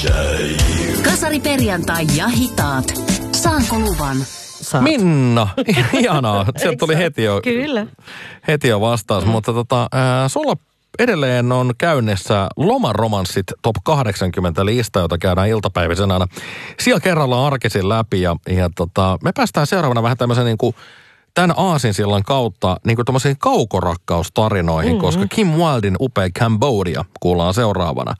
Kasari perjantai ja hitaat. Saanko luvan? Saat. Minna, ihanaa. Sieltä tuli Kyllä. heti jo vastaus, mutta sulla edelleen on käynnissä lomaromanssit top 80 lista, jota käydään iltapäivisen aina siellä kerrallaan arkisin läpi. Ja me päästään seuraavana vähän tämmöisen niin kuin tämän aasinsillan kautta niin kuin tommosiin kaukorakkaustarinoihin, koska Kim Wildin upea Cambodia kuullaan seuraavana.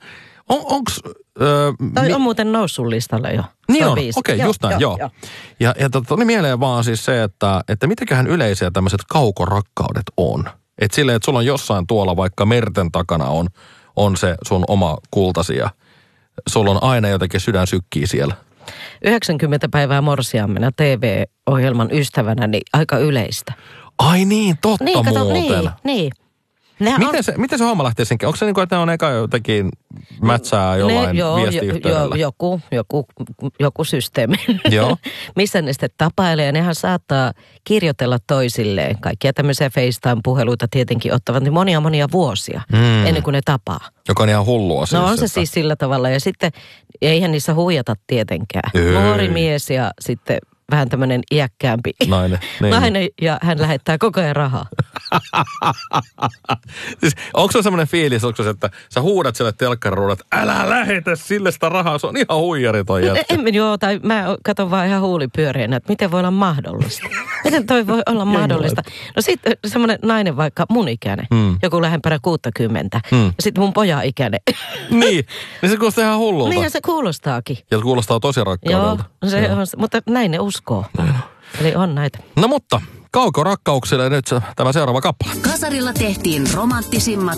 Toi on muuten noussut listalle jo. Niin on, okei, just näin, joo. Ja tuli mieleen vaan siis se, että mitenköhän yleisiä tämmöiset kaukorakkaudet on. Että silleen, että sulla on jossain tuolla vaikka merten takana on se sun oma kultasi ja sulla on aina jotenkin sydän sykkii siellä. 90 päivää morsiammena TV-ohjelman ystävänä, niin aika yleistä. Ai niin, totta niin, kato, muuten. Niin. Miten se homma lähtee senkin? Onko se niin kuin, että ne on eka jotenkin mätsää jollain viestiyhteydellä? Joku systeemi. Joo. Missä ne sitten tapailee ja nehän saattaa kirjoitella toisilleen. Kaikkia tämmöisiä FaceTime-puheluita tietenkin ottavat niin monia vuosia ennen kuin ne tapaa. Joka on ihan hullua siis. No on se siis sillä tavalla ja sitten eihän niissä huijata tietenkään. Nuori mies ja sitten vähän tämmöinen iäkkäämpi nainen ja hän lähettää koko ajan rahaa. Siis, onko se semmoinen fiilis, että sä huudat sille telkkariruudalle, että älä lähetä sille sitä rahaa, se on ihan huijari toi jätkä. Tai mä katson vaan ihan huulipyöreänä, että miten voi olla mahdollista. Miten toi voi olla mahdollista? No sitten semmoinen nainen vaikka mun ikäinen, joku lähempänä 60, ja sitten mun pojan ikäinen. Niin se kuulostaa ihan hullulta. Niinhän se kuulostaakin. Ja kuulostaa tosi rakkaudelta. Joo, se on, mutta näin ne uskoo. Eli on näitä. No mutta, kaukorakkauksille nyt tämä seuraava kappale. Kasarilla tehtiin romanttisimmat